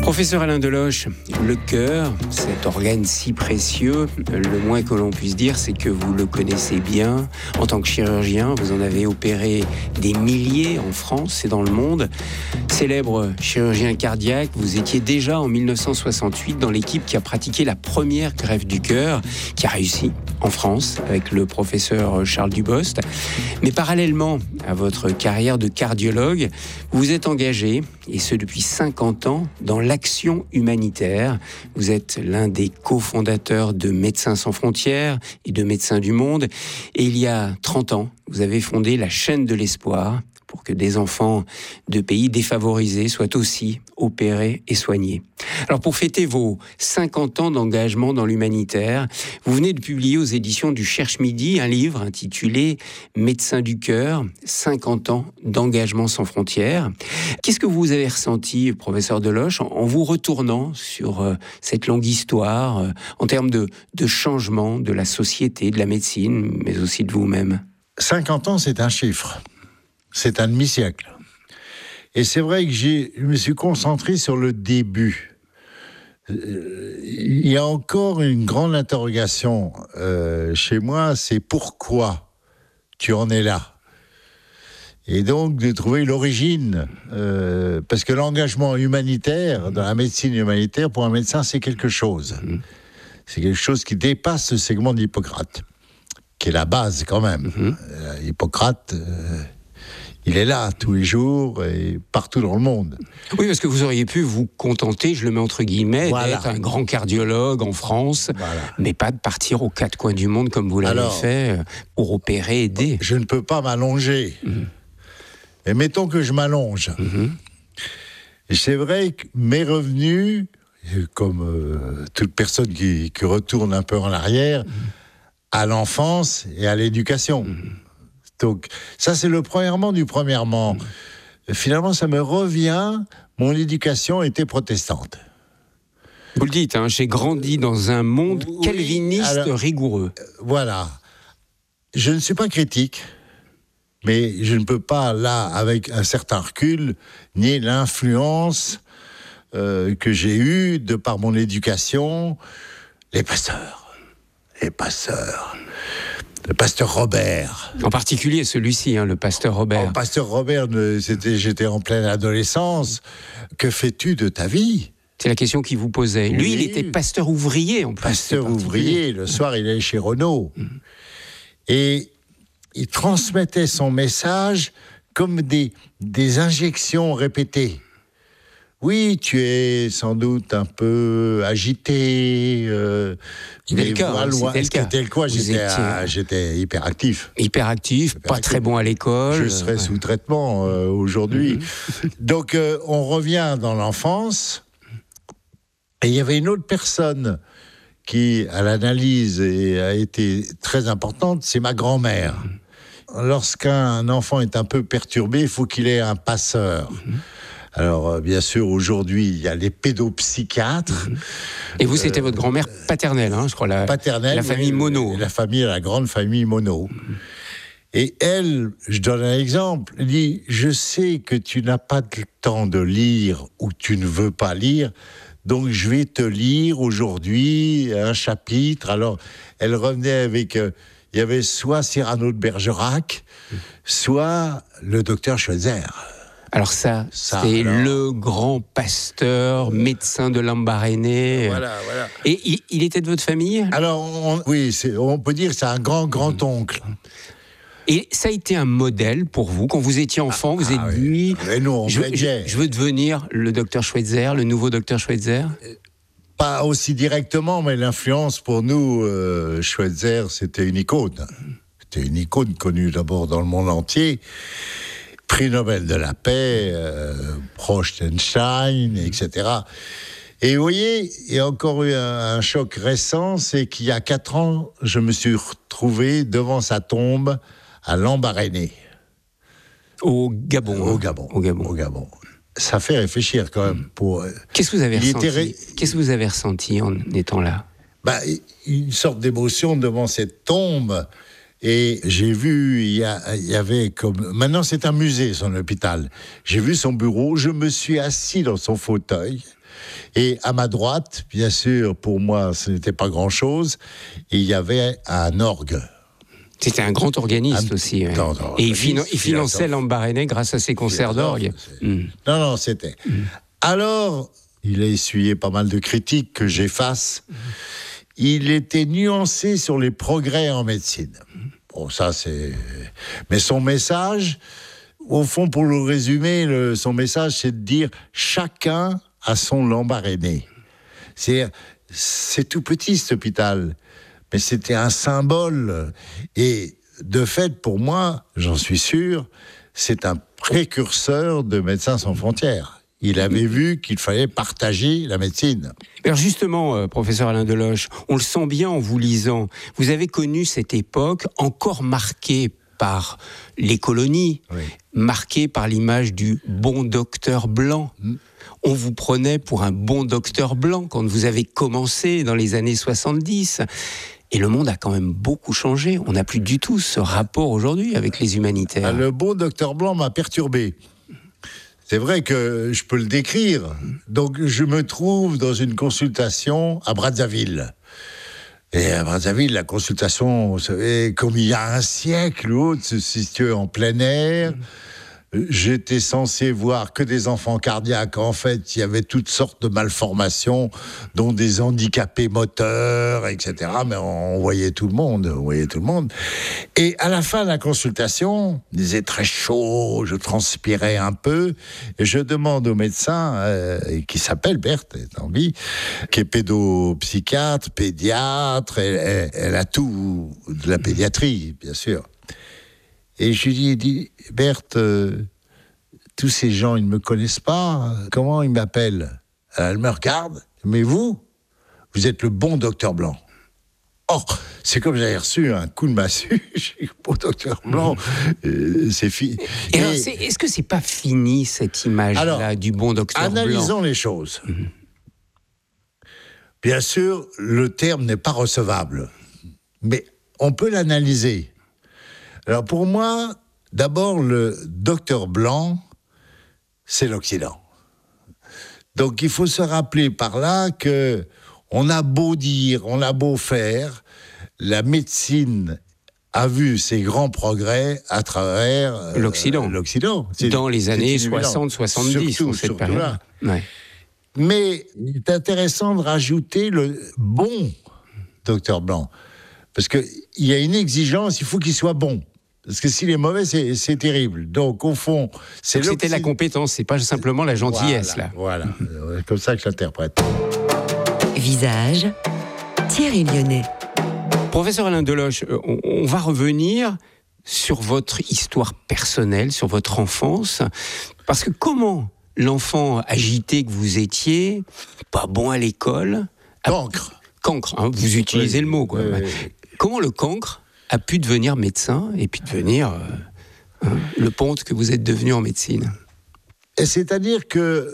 Professeur Alain Deloche, le cœur, cet organe si précieux, le moins que l'on puisse dire, c'est que vous le connaissez bien. En tant que chirurgien, vous en avez opéré des milliers en France et dans le monde. Célèbre chirurgien cardiaque, vous étiez déjà en 1968 dans l'équipe qui a pratiqué la première greffe du cœur, qui a réussi en France avec le professeur Charles Dubost. Mais parallèlement à votre carrière de cardiologue, vous vous êtes engagé, et ce depuis 50 ans, dans l'action humanitaire. Vous êtes l'un des cofondateurs de Médecins sans frontières et de Médecins du monde. Et il y a 30 ans, vous avez fondé la chaîne de l'espoir pour que des enfants de pays défavorisés soient aussi opérés et soignés. Alors pour fêter vos 50 ans d'engagement dans l'humanitaire, vous venez de publier aux éditions du Cherche Midi un livre intitulé « Médecins du cœur, 50 ans d'engagement sans frontières ». Qu'est-ce que vous avez ressenti, professeur Deloche, en vous retournant sur cette longue histoire, en termes de changement de la société, de la médecine, mais aussi de vous-même ? 50 ans, c'est un chiffre. C'est un demi-siècle. Et c'est vrai que je me suis concentré sur le début. Il y a encore une grande interrogation chez moi, c'est pourquoi tu en es là ? Et donc de trouver l'origine, parce que l'engagement humanitaire, dans la médecine humanitaire, pour un médecin, c'est quelque chose. C'est quelque chose qui dépasse le segment d'Hippocrate, qui est la base quand même. Hippocrate... il est là tous les jours et partout dans le monde. Oui, parce que vous auriez pu vous contenter, je le mets entre guillemets, d'être un grand cardiologue en France, mais pas de partir aux quatre coins du monde comme vous l'avez fait pour opérer, aider. Je ne peux pas m'allonger. Et mettons que je m'allonge. Et c'est vrai que mes revenus, comme toute personne qui retourne un peu en arrière, à l'enfance et à l'éducation. Donc, ça, c'est le premièrement du premièrement. Finalement, ça me revient, mon éducation était protestante. Vous le dites, j'ai grandi dans un monde calviniste rigoureux. Voilà. Je ne suis pas critique, mais je ne peux pas, là, avec un certain recul, nier l'influence que j'ai eue de par mon éducation, les pasteurs. Le pasteur Robert. En particulier celui-ci, le pasteur Robert. Le pasteur Robert, j'étais en pleine adolescence. Que fais-tu de ta vie ? C'est la question qu'il vous posait. Lui, il était pasteur ouvrier en plus. Pasteur ouvrier, le soir, il allait chez Renault. Et il transmettait son message comme des injections répétées. Oui, tu es sans doute un peu agité. C'était le cas. J'étais hyperactif. Hyperactif, pas très bon à l'école. Je serais sous traitement aujourd'hui. Donc, on revient dans l'enfance. Et il y avait une autre personne qui, à l'analyse, a été très importante, c'est ma grand-mère. Lorsqu'un enfant est un peu perturbé, il faut qu'il ait un passeur. Alors, bien sûr, aujourd'hui, il y a les pédopsychiatres. Et vous, c'était votre grand-mère paternelle, je crois, paternelle, la famille Monod. La grande famille Monod. Et elle, je donne un exemple, elle dit « Je sais que tu n'as pas le temps de lire ou tu ne veux pas lire, donc je vais te lire aujourd'hui un chapitre. » Alors, elle revenait avec... il y avait soit Cyrano de Bergerac, soit le docteur Schweitzer. Alors c'est le grand pasteur, médecin de Lambaréné. Voilà. Et il était de votre famille ? Alors, on peut dire que c'est un grand-oncle. Et ça a été un modèle pour vous, quand vous étiez enfant, vous êtes dit, je veux devenir le docteur Schweitzer, le nouveau docteur Schweitzer ? Pas aussi directement, mais l'influence pour nous, Schweitzer, c'était une icône. C'était une icône connue d'abord dans le monde entier. Prix Nobel de la paix, Rothschild, etc. Et vous voyez, il y a encore eu un choc récent, c'est qu'il y a 4 ans, je me suis retrouvé devant sa tombe à Lambaréné. Au Gabon. Au Gabon. Ça fait réfléchir quand même. Qu'est-ce que vous avez ressenti ? Qu'est-ce que vous avez ressenti en étant là ? Une sorte d'émotion devant cette tombe. Et j'ai vu, il y avait comme... Maintenant, c'est un musée, son hôpital. J'ai vu son bureau, je me suis assis dans son fauteuil. Et à ma droite, bien sûr, pour moi, ce n'était pas grand-chose, il y avait un orgue. C'était un grand organiste aussi. Ouais. Et il finançait Lambaréné grâce à ses concerts d'orgue. Non, c'était... Alors, il a essuyé pas mal de critiques que j'efface. Il était nuancé sur les progrès en médecine. Bon, ça, c'est... Mais son message, au fond, pour le résumer, son message, c'est de dire « chacun a son Lambaréné ». C'est tout petit, cet hôpital, mais c'était un symbole. Et de fait, pour moi, j'en suis sûr, c'est un précurseur de Médecins sans frontières. Il avait vu qu'il fallait partager la médecine. Alors justement, professeur Alain Deloche, on le sent bien en vous lisant. Vous avez connu cette époque encore marquée par les colonies, oui, marquée par l'image du bon docteur blanc. On vous prenait pour un bon docteur blanc quand vous avez commencé dans les années 70. Et le monde a quand même beaucoup changé. On n'a plus du tout ce rapport aujourd'hui avec les humanitaires. Le bon docteur blanc m'a perturbé. C'est vrai que je peux le décrire. Donc, je me trouve dans une consultation à Brazzaville. Et à Brazzaville, la consultation, vous savez, comme il y a un siècle ou autre, se situe en plein air. J'étais censé voir que des enfants cardiaques. En fait, il y avait toutes sortes de malformations, dont des handicapés moteurs, etc. Mais on voyait tout le monde. Et à la fin de la consultation, il faisait très chaud, je transpirais un peu, et je demande au médecin, qui s'appelle Berthe, est en vie, qui est pédopsychiatre, pédiatre, elle a tout de la pédiatrie, bien sûr. Et je lui dis, Berthe, tous ces gens, ils ne me connaissent pas. Comment ils m'appellent ? Elle me regarde. Mais vous êtes le bon docteur blanc. Oh, c'est comme j'avais reçu un coup de massue. Je suis le bon docteur blanc. C'est fini. Est-ce que c'est pas fini, cette image-là du bon docteur blanc ? Analysons les choses. Bien sûr, le terme n'est pas recevable. Mais on peut l'analyser. Alors pour moi, d'abord, le docteur blanc, c'est l'Occident. Donc il faut se rappeler par là que on a beau dire, on a beau faire, la médecine a vu ses grands progrès à travers l'Occident. Dans les années 60-70, surtout, cette période. Ouais. Mais il est intéressant de rajouter le bon docteur blanc. Parce qu'il y a une exigence, il faut qu'il soit bon. Parce que s'il est mauvais, c'est terrible. Donc, au fond, c'était la compétence, c'est pas simplement la gentillesse, Voilà, comme ça que je l'interprète. Visage, Thierry Lyonnais. Professeur Alain Deloche, on va revenir sur votre histoire personnelle, sur votre enfance. Parce que comment l'enfant agité que vous étiez, pas bon à l'école... Cancre, hein, vous utilisez le mot, quoi. Comment le cancre a pu devenir médecin et puis devenir le ponte que vous êtes devenu en médecine? C'est-à-dire que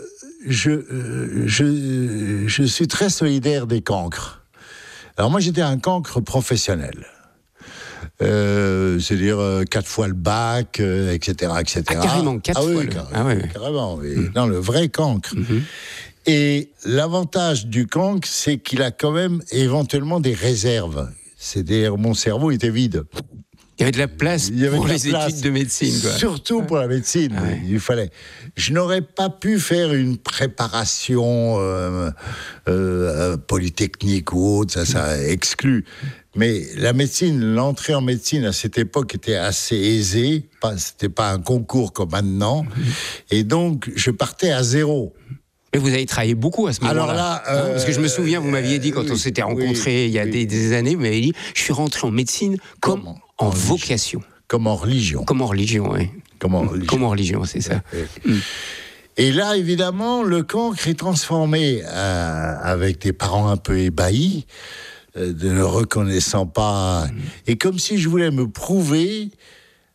je suis très solidaire des cancres. Alors moi, j'étais un cancre professionnel. C'est-à-dire 4 fois le bac, etc. Ah, carrément, 4 fois le... Carrément, oui. Non, le vrai cancre. Et l'avantage du cancre, c'est qu'il a quand même éventuellement des réserves. C'est-à-dire, mon cerveau était vide. Il y avait de la place pour les études de médecine, quoi. Surtout pour la médecine, il fallait. Je n'aurais pas pu faire une préparation polytechnique ou autre, ça exclut. Mais la médecine, l'entrée en médecine à cette époque était assez aisée. C'était pas un concours comme maintenant. Et donc, je partais à zéro. Mais vous avez travaillé beaucoup à ce moment-là. Alors là, parce que je me souviens, vous m'aviez dit, quand on s'était rencontrés il y a des années, vous m'avez dit, je suis rentré en médecine comme en vocation. Comme en religion. Comme en religion, oui. Comme en religion, c'est ça. Et là, évidemment, le cancre est transformé avec des parents un peu ébahis, ne le reconnaissant pas. Et comme si je voulais me prouver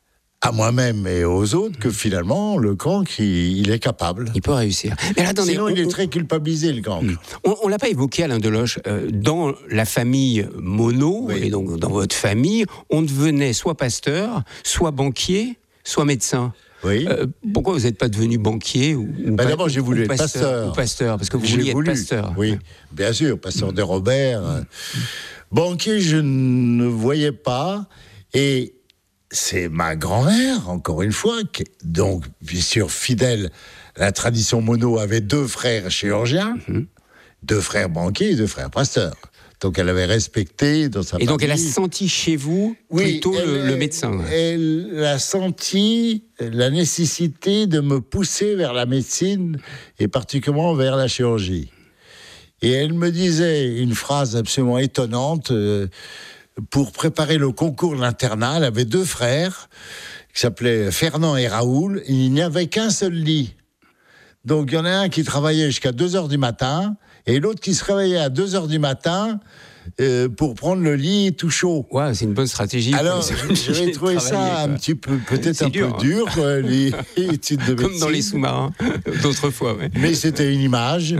à moi-même et aux autres que finalement, le cancre, il est capable. Il peut réussir. Mais là, attendez, sinon, il est très culpabilisé, le cancre. On l'a pas évoqué, Alain Deloche. Dans la famille Monod, Oui. et donc dans votre famille, on devenait soit pasteur, soit banquier, soit médecin. Oui. Pourquoi vous n'êtes pas devenu banquier ou D'abord, j'ai voulu être pasteur. Ou pasteur, parce que vous J'ai vouliez voulu, être pasteur. Oui, bien sûr, pasteur de Robert. Banquier, je ne voyais pas. Et c'est ma grand-mère, encore une fois, donc, bien sûr, fidèle à la tradition Monod, avait 2 frères chirurgiens, 2 frères banquiers et 2 frères pasteurs. Donc, elle avait respecté dans sa famille. Et donc, elle a senti chez vous plutôt le médecin. Elle a senti la nécessité de me pousser vers la médecine et particulièrement vers la chirurgie. Et elle me disait une phrase absolument étonnante. Pour préparer le concours de l'internat, elle avait 2 frères qui s'appelaient Fernand et Raoul. Il n'y avait qu'un seul lit. Donc, il y en a un qui travaillait jusqu'à 2h du matin et l'autre qui se réveillait à 2h du matin pour prendre le lit tout chaud. Ouais, c'est une bonne stratégie. Alors, j'avais trouvé ça un petit peu, peut-être un peu dur, quoi, les études de médecine. Comme dans les sous-marins d'autrefois. Ouais. Mais c'était une image.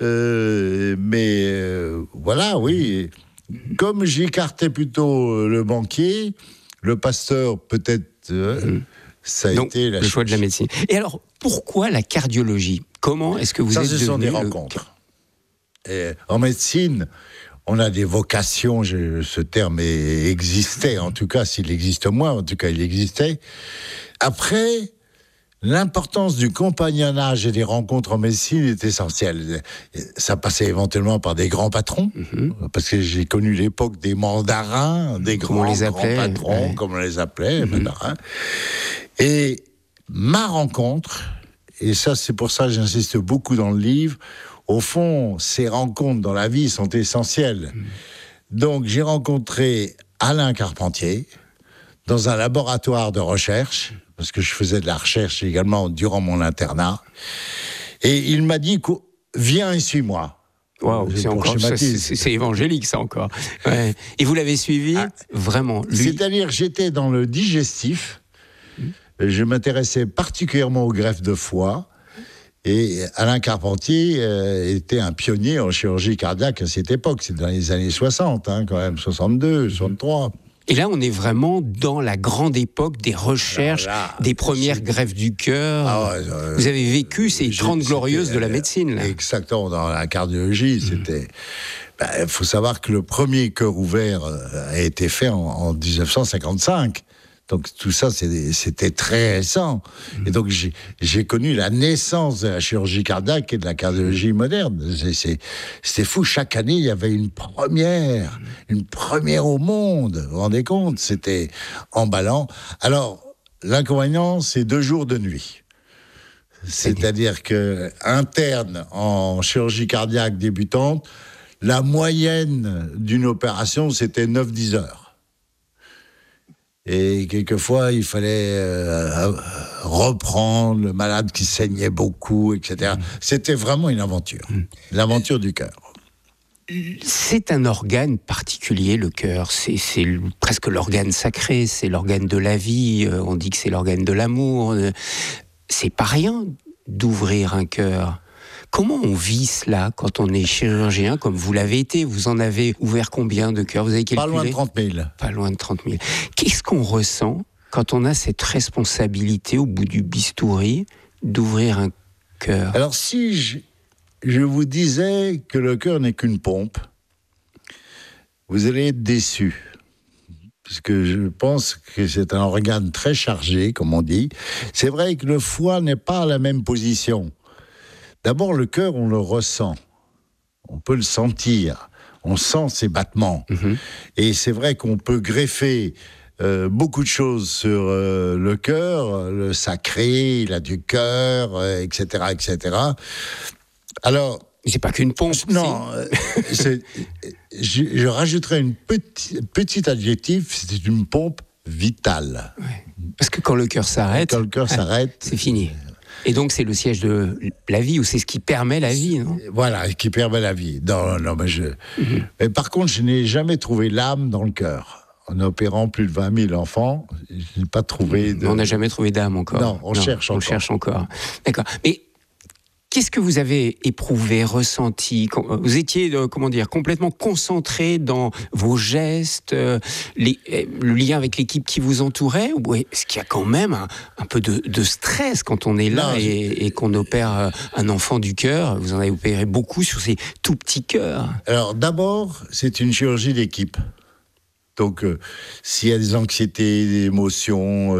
Voilà, oui. Comme j'écartais plutôt le banquier, le pasteur, peut-être, ça a été le choix de la médecine. Et alors, pourquoi la cardiologie ? Comment est-ce que vous êtes devenu... Ce sont des rencontres. Et en médecine, on a des vocations, ce terme existait, en tout cas, s'il existe moins, en tout cas, il existait. Après, l'importance du compagnonnage et des rencontres en médecine est essentielle. Ça passait éventuellement par des grands patrons, parce que j'ai connu l'époque des mandarins, des grands patrons, ouais. Comme on les appelait, mandarins. Et ma rencontre, et ça c'est pour ça que j'insiste beaucoup dans le livre, au fond, ces rencontres dans la vie sont essentielles. Donc j'ai rencontré Alain Carpentier dans un laboratoire de recherche, parce que je faisais de la recherche également durant mon internat. Et il m'a dit, viens et suis-moi. Wow, c'est évangélique, ça encore. Ouais. Et vous l'avez suivi vraiment, lui. C'est-à-dire, j'étais dans le digestif. Je m'intéressais particulièrement aux greffes de foie. Et Alain Carpentier était un pionnier en chirurgie cardiaque à cette époque. C'est dans les années 60, quand même, 62, 63. Et là, on est vraiment dans la grande époque des recherches, des premières greffes du cœur. Vous avez vécu ces 30 glorieuses de la médecine. Là. Exactement, dans la cardiologie, c'était... Il faut savoir que le premier cœur ouvert a été fait en 1955. Donc tout ça, c'était très récent. Et donc j'ai connu la naissance de la chirurgie cardiaque et de la cardiologie moderne. C'était fou. Chaque année, il y avait une première au monde. Vous vous rendez compte ? C'était emballant. Alors, l'inconvénient, c'est 2 jours de nuit. C'est-à-dire que interne en chirurgie cardiaque débutante, la moyenne d'une opération, c'était 9-10 heures. Et quelquefois, il fallait reprendre le malade qui saignait beaucoup, etc. C'était vraiment une aventure. L'aventure du cœur. C'est un organe particulier, le cœur. C'est presque l'organe sacré, c'est l'organe de la vie. On dit que c'est l'organe de l'amour. C'est pas rien d'ouvrir un cœur. Comment on vit cela quand on est chirurgien, comme vous l'avez été ? Vous en avez ouvert combien de cœurs ? Vous avez calculé ? Pas loin de 30 000. Pas loin de 30 000. Qu'est-ce qu'on ressent quand on a cette responsabilité au bout du bistouri d'ouvrir un cœur ? Alors si je vous disais que le cœur n'est qu'une pompe, vous allez être déçus. Puisque je pense que c'est un organe très chargé, comme on dit. C'est vrai que le foie n'est pas à la même position. D'abord, le cœur, on le ressent. On peut le sentir. On sent ses battements. Et c'est vrai qu'on peut greffer beaucoup de choses sur le cœur, le sacré, la du cœur, etc., etc. Alors... C'est pas qu'une pompe. Non, je rajouterais une petit adjectif, c'est une pompe vitale. Ouais. Parce que quand le cœur s'arrête... c'est fini. Et donc, c'est le siège de la vie, ou c'est ce qui permet la vie, non ? Voilà, qui permet la vie. Non, mais mais par contre, je n'ai jamais trouvé l'âme dans le cœur. en opérant plus de 20 000 enfants, je n'ai pas trouvé de... On n'a jamais trouvé d'âme encore. Non, on cherche encore. D'accord. Mais qu'est-ce que vous avez éprouvé, ressenti ? Vous étiez, complètement concentré dans vos gestes, le lien avec l'équipe qui vous entourait ? Ou est-ce qu'il y a quand même un peu de stress quand on est là et qu'on opère un enfant du cœur ? Vous en avez opéré beaucoup sur ces tout petits cœurs. Alors d'abord, c'est une chirurgie d'équipe. Donc, s'il y a des anxiétés, des émotions,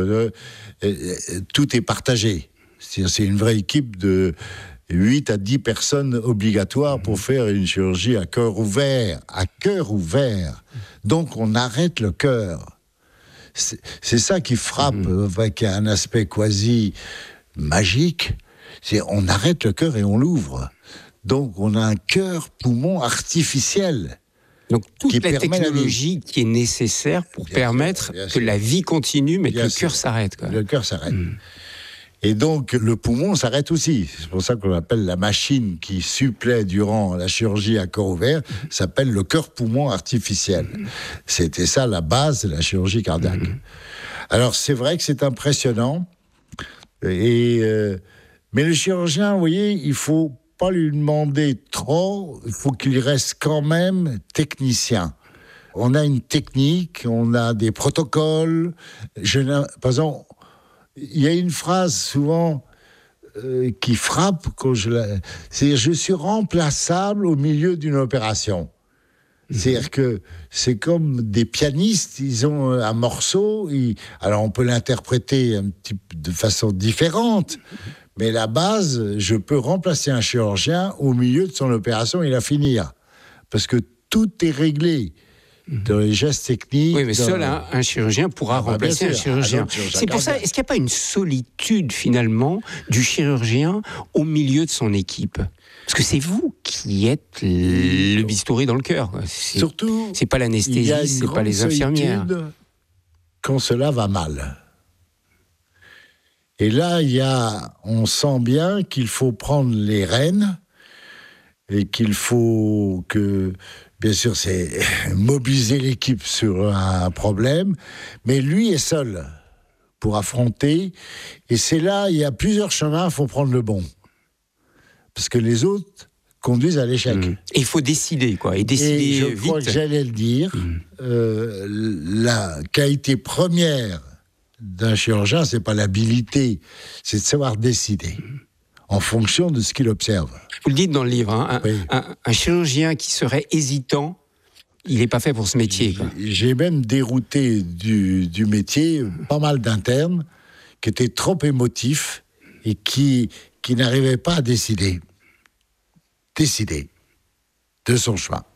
tout est partagé. C'est une vraie équipe de 8 à 10 personnes obligatoires pour faire une chirurgie à cœur ouvert. À cœur ouvert. Donc, on arrête le cœur. C'est ça qui frappe, avec un aspect quasi magique. C'est on arrête le cœur et on l'ouvre. Donc, on a un cœur-poumon artificiel. Donc, toute la technologie qui est nécessaire pour permettre que la vie continue, mais que le cœur s'arrête. Le cœur s'arrête. Et donc, le poumon s'arrête aussi. C'est pour ça qu'on appelle la machine qui supplée durant la chirurgie à cœur ouvert, s'appelle le cœur-poumon artificiel. C'était ça la base de la chirurgie cardiaque. Alors, c'est vrai que c'est impressionnant. Mais le chirurgien, vous voyez, il faut pas lui demander trop, il faut qu'il reste quand même technicien. On a une technique, on a des protocoles. Par exemple, il y a une phrase souvent qui frappe quand c'est-à-dire je suis remplaçable au milieu d'une opération. C'est-à-dire que c'est comme des pianistes, ils ont un morceau, alors on peut l'interpréter de façon différente. Mais la base, je peux remplacer un chirurgien au milieu de son opération et la finir. Parce que tout est réglé dans les gestes techniques. Oui, mais seul un chirurgien pourra remplacer un chirurgien. C'est pour ça, est-ce qu'il n'y a pas une solitude, finalement, du chirurgien au milieu de son équipe ? Parce que c'est vous qui êtes le bistouri dans le cœur. Surtout, c'est pas l'anesthésie, c'est pas les infirmières. Quand cela va mal. Et là, on sent bien qu'il faut prendre les rênes et qu'il faut que, bien sûr, c'est mobiliser l'équipe sur un problème, mais lui est seul pour affronter. Et c'est là, il y a plusieurs chemins, il faut prendre le bon. Parce que les autres conduisent à l'échec. Et il faut décider, quoi. Et décider et je vite. crois que j'allais le dire, la qualité première d'un chirurgien, c'est pas l'habilité, c'est de savoir décider en fonction de ce qu'il observe. Vous le dites dans le livre, hein, oui. un chirurgien qui serait hésitant, il n'est pas fait pour ce métier. Quoi. J'ai même dérouté du métier pas mal d'internes qui étaient trop émotifs et qui n'arrivaient pas à décider de son choix.